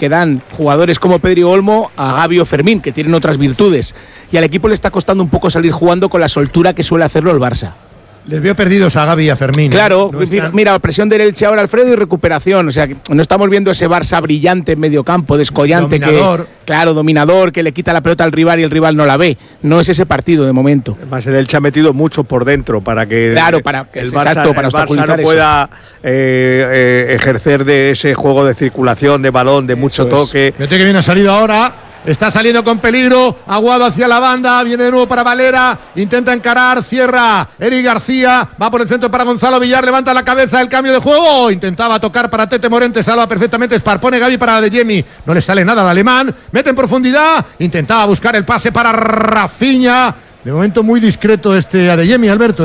que dan jugadores como Pedri Olmo a Gavi o Fermín, que tienen otras virtudes. Y al equipo le está costando un poco salir jugando con la soltura que suele hacerlo el Barça. Les veo perdidos a Gavi y a Fermín. Claro, mira, presión del Elche ahora, Alfredo, y recuperación. O sea, que no estamos viendo ese Barça brillante en medio campo, descollante, dominador. Dominador, que le quita la pelota al rival y el rival no la ve. No es ese partido de momento. Además, el Elche ha metido mucho por dentro para que el Barça no pueda ejercer de ese juego de circulación, de balón, de mucho toque. Fíjate que bien ha salido ahora. Está saliendo con peligro, Aguado hacia la banda, viene de nuevo para Valera, intenta encarar, cierra Eric García, va por el centro para Gonzalo Villar, levanta la cabeza, el cambio de juego, intentaba tocar para Tete Morente, salva perfectamente Spar, pone Gavi para Adeyemi, no le sale nada al alemán, mete en profundidad, intentaba buscar el pase para Rafinha, de momento muy discreto este Adeyemi, Alberto,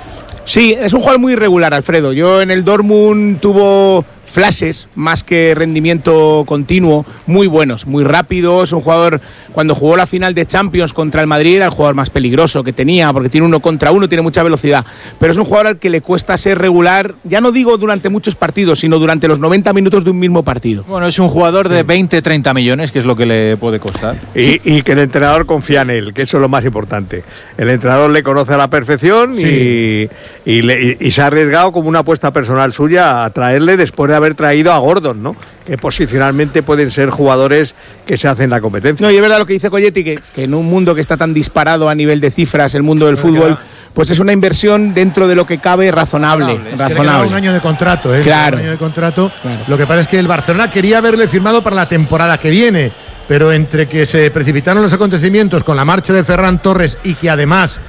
Sí, es un jugador muy irregular, Alfredo. Yo en el Dortmund tuvo flashes más que rendimiento continuo, muy buenos, muy rápidos. Un jugador, cuando jugó la final de Champions contra el Madrid, era el jugador más peligroso que tenía, porque tiene 1 contra 1, tiene mucha velocidad. Pero es un jugador al que le cuesta ser regular, ya no digo durante muchos partidos, sino durante los 90 minutos de un mismo partido. Bueno, es un jugador de 20-30 millones, que es lo que le puede costar. Y que el entrenador confía en él, que eso es lo más importante. El entrenador le conoce a la perfección y se ha arriesgado como una apuesta personal suya a traerle después de haber traído a Gordon, ¿no? Que posicionalmente pueden ser jugadores que se hacen la competencia. No, y es verdad lo que dice Colletti, que en un mundo que está tan disparado a nivel de cifras, el mundo del fútbol, pues es una inversión dentro de lo que cabe razonable. Un año de contrato, Claro. Un año de contrato. Claro. Lo que pasa es que el Barcelona quería haberle firmado para la temporada que viene, pero entre que se precipitaron los acontecimientos con la marcha de Ferran Torres y que además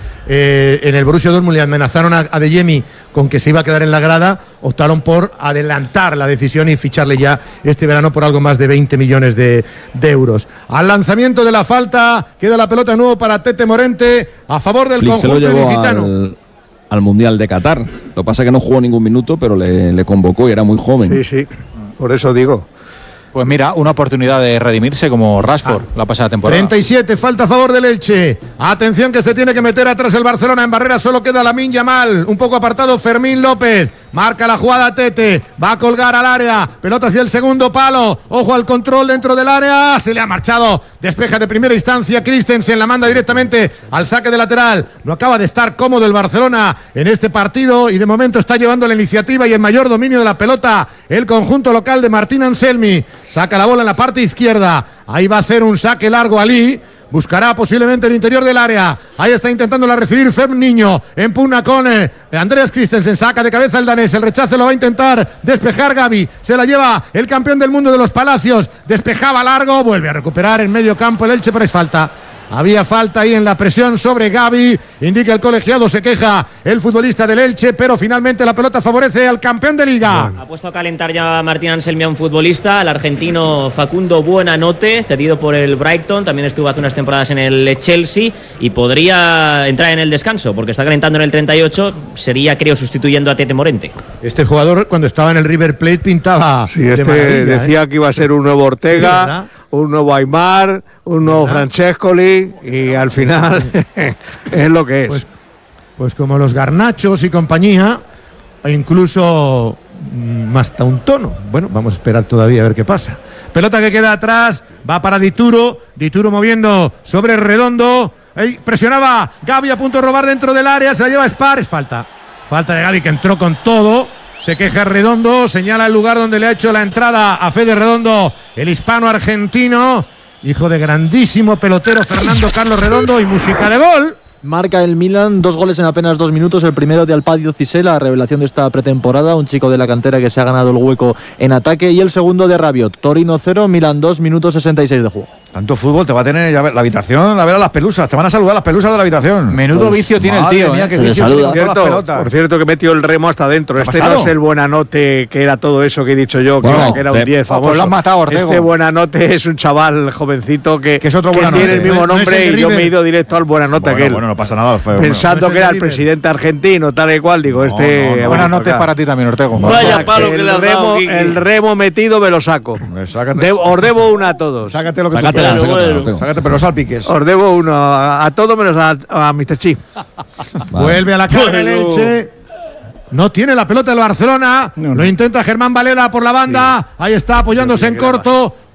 en el Borussia Dortmund le amenazaron a Adeyemi con que se iba a quedar en la grada, optaron por adelantar la decisión y ficharle ya este verano por algo más de 20 millones de euros. Al lanzamiento de la falta, queda la pelota de nuevo para Tete Morente a favor del conjunto ilicitano. Al Mundial de Qatar. Lo que pasa es que no jugó ningún minuto, pero le convocó y era muy joven. Sí, por eso digo. Pues mira, una oportunidad de redimirse como Rashford la pasada temporada. 37, falta a favor del Elche. Atención que se tiene que meter atrás el Barcelona. En barrera solo queda Lamine Yamal. Un poco apartado Fermín López. Marca la jugada Tete. Va a colgar al área. Pelota hacia el segundo palo. Ojo al control dentro del área. Se le ha marchado. Despeja de primera instancia Christensen. La manda directamente al saque de lateral. No acaba de estar cómodo el Barcelona en este partido. Y de momento está llevando la iniciativa y el mayor dominio de la pelota el conjunto local de Martín Anselmi. Saca la bola en la parte izquierda. Ahí va a hacer un saque largo Ali. Buscará posiblemente el interior del área. Ahí está intentándola recibir Fem Niño. Empuna con Andreas Christensen. Saca de cabeza el danés. El rechazo lo va a intentar despejar Gavi. Se la lleva el campeón del mundo de los Palacios. Despejaba largo. Vuelve a recuperar en medio campo el Elche, pero es falta. Había falta ahí en la presión sobre Gavi. Indica el colegiado, se queja el futbolista del Elche, pero finalmente la pelota favorece al campeón de Liga. Ha puesto a calentar ya Martín Anselmi a un futbolista, al argentino Facundo Buenanote, cedido por el Brighton. También estuvo hace unas temporadas en el Chelsea y podría entrar en el descanso porque está calentando en el 38. Sería, creo, sustituyendo a Tete Morente. Este jugador, cuando estaba en el River Plate, pintaba. Sí, decía que iba a ser un nuevo Ortega. Sí, un nuevo Aimar, un nuevo Francescoli y al final es lo que es. Pues como los Garnachos y compañía, e incluso hasta un tono. Bueno, vamos a esperar todavía a ver qué pasa. Pelota que queda atrás, va para Dituro moviendo sobre Redondo. Presionaba Gavi a punto de robar dentro del área, se la lleva Spar, es falta. Falta de Gavi que entró con todo. Se queja Redondo, señala el lugar donde le ha hecho la entrada a Fede Redondo, el hispano-argentino, hijo de grandísimo pelotero Fernando Carlos Redondo, y música de gol. Marca el Milan, 2 goles en apenas 2 minutos. El primero de Alpadio Cissé, la revelación de esta pretemporada, un chico de la cantera que se ha ganado el hueco en ataque. Y el segundo de Rabiot, Torino 0, Milan 2, minutos 66 de juego. Tanto fútbol, te va a tener ya la habitación, a ver a las pelusas, te van a saludar las pelusas de la habitación. Menudo vicio tiene el tío, mía, que vicio saluda. Por cierto que metió el remo hasta adentro. Este no es el Buenanote que era todo eso que he dicho yo, bueno, que era un 10 famoso. Pues lo has matado, Ortego. Este Buenanote es un chaval jovencito que es otro que tiene el mismo nombre, no es y yo me he ido directo al Buenanote aquel. Bueno, no pasa nada, feo. Pensando que era el presidente argentino, tal y cual, digo, Buenas noches para ti también, Ortego. Vaya palo que le has dado, el remo metido me lo saco. Os debo una a todos. Sácate lo que tú quieras. Sácate, pero no salpiques. Os debo uno a todos menos a Mr. Chip. Vuelve a la carga el Elche. No tiene la pelota el Barcelona. Lo intenta Germán Valera por la banda. Ahí está apoyándose en corto.